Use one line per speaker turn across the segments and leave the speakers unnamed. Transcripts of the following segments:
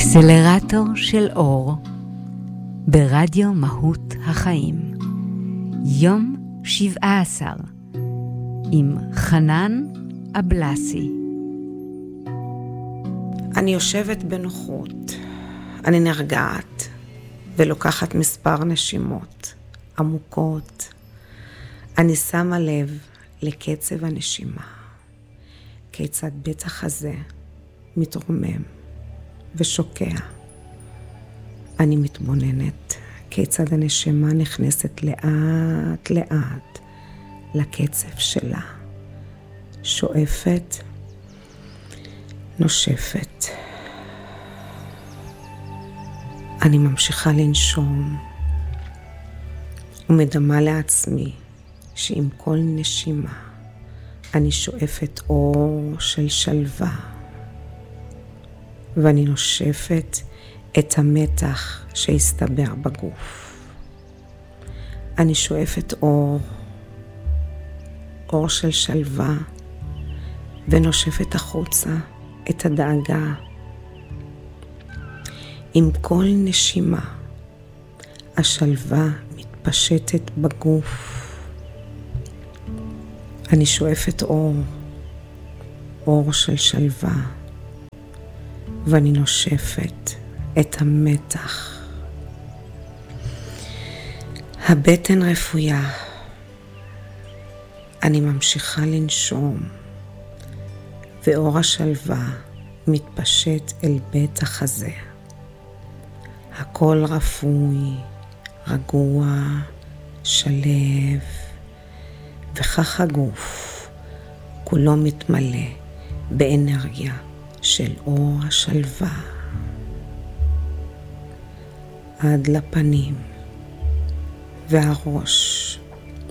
אקסלרטור של אור ברדיו מהות החיים, יום 17 עם חנן אבלסי.
אני יושבת בנוחות, אני נרגעת ולוקחת מספר נשימות עמוקות. אני שמה לב לקצב הנשימה, כיצד בית החזה מתרומם ושוקע. אני מתבוננת כיצד הנשימה נכנסת לאט לאט לקצב שלה, שואפת, נושפת. אני ממשיכה לנשום ומדמה לעצמי שעם כל נשימה אני שואפת אור של שלווה, ואני נושפת את המתח שהסתבר בגוף. אני שואפת אור של שלווה, ונושפת החוצה את הדאגה. עם כל נשימה השלווה מתפשטת בגוף. אני שואפת אור של שלווה, ואני נושפת את המתח. הבטן רפויה. אני ממשיכה לנשום, ואור השלווה מתפשט אל בית החזה. הכל רפוי, רגוע, שלב, וכך הגוף כולו מתמלא באנרגיה של אור השלווה. עד לפנים והראש.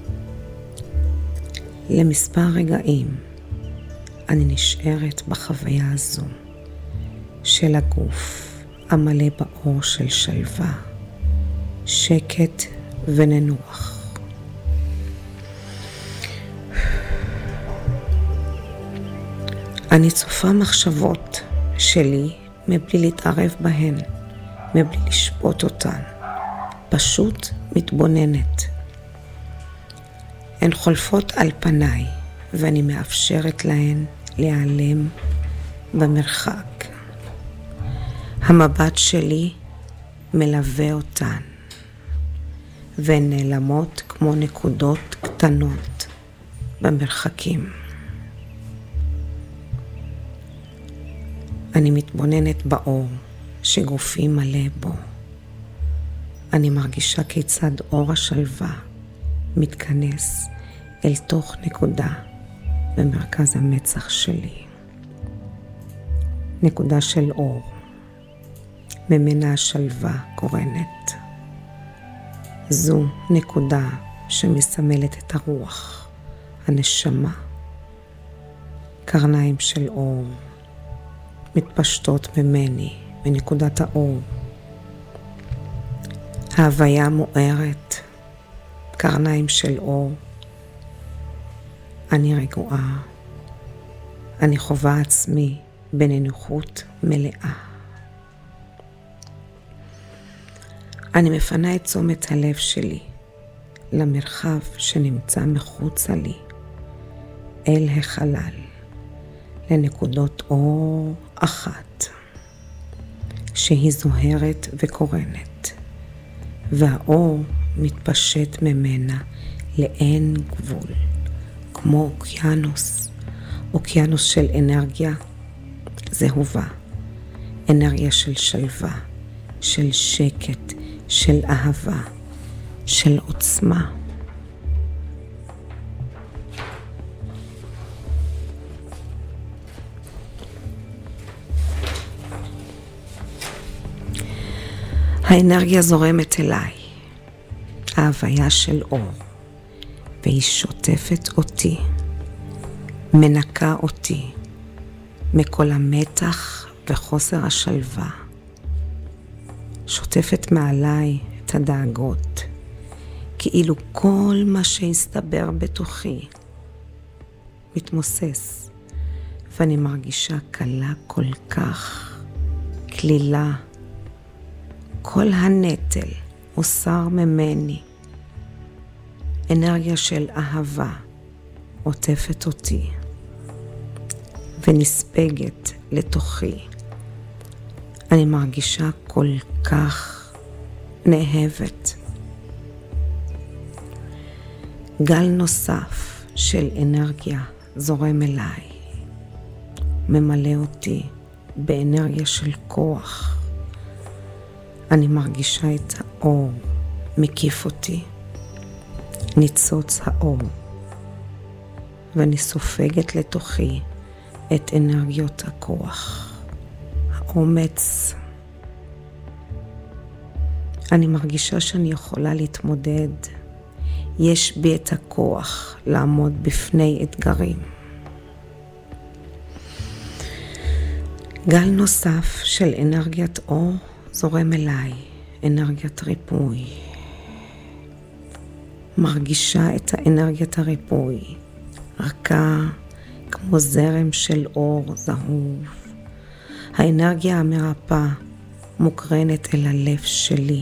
למספר רגעים אני נשארת בחוויה הזו של הגוף המלא באור של שלווה, שקט וננוח. אני צופה מחשבות שלי מבלי להתערב בהן, מבלי לשפוט אותן, פשוט מתבוננת. הן חולפות על פניי, ואני מאפשרת להן להיעלם במרחק. המבט שלי מלווה אותן, והן נעלמות כמו נקודות קטנות במרחקים. אני מתבוננת באור שגופי מלא בו. אני מרגישה כיצד אור השלווה מתכנס אל תוך נקודה במרכז המצח שלי. נקודה של אור, ממנה השלווה קורנת. זו נקודה שמסמלת את הרוח, הנשמה. קרניים של אור מתפשטות ממני, מנקודת האור. ההוויה מוארת, קרניים של אור. אני רגועה, אני חווה עצמי בנינוחות מלאה. אני מפנה את תשומת הלב שלי למרחב שנמצא מחוצה לי, אל החלל, לנקודות אור אחת, שהיא זוהרת וקורנת, והאור מתפשט ממנה לאין גבול, כמו אוקיינוס של אנרגיה זהובה, אנרגיה של שלווה, של שקט, של אהבה, של עוצמה. האנרגיה זורמת אליי, ההוויה של אור, והיא שוטפת אותי, מנקה אותי מכל המתח וחוסר השלווה. שוטפת מעליי את הדאגות, כאילו כל מה שהסתבר בתוכי מתמוסס, ואני מרגישה קלה כל כך, כלילה כל הנטל הוסר ממני. אנרגיה של אהבה עוטפת אותי ונספגת לתוכי. אני מרגישה כל כך נאהבת. גל נוסף של אנרגיה זורם אליי, ממלא אותי באנרגיה של כוח. אני מרגישה את האור מקיף אותי, ניצוץ האור, ואני סופגת לתוכי את אנרגיות הכוח, האומץ. אני מרגישה שאני יכולה להתמודד. יש בי את הכוח לעמוד בפני אתגרים. גל נוסף של אנרגיית אור זורם אליי, אנרגיית ריפוי. מרגישה את האנרגיית הריפוי, רכה כמו זרם של אור זהוב. האנרגיה המרפאה מוקרנת אל הלב שלי,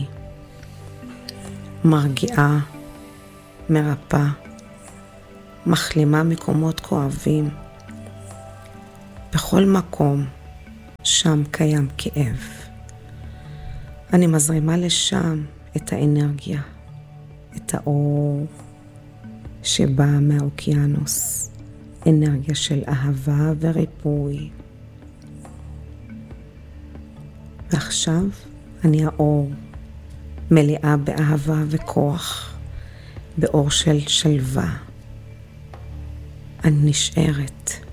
מרגיעה, מרפאה, מחלימה מקומות כואבים. בכל מקום שם קיים כאב. אני מזרימה לשם את האנרגיה, את האור שבא מהאוקיינוס, אנרגיה של אהבה וריפוי. ועכשיו אני האור, מלאה באהבה וכוח, באור של שלווה. אני נשארת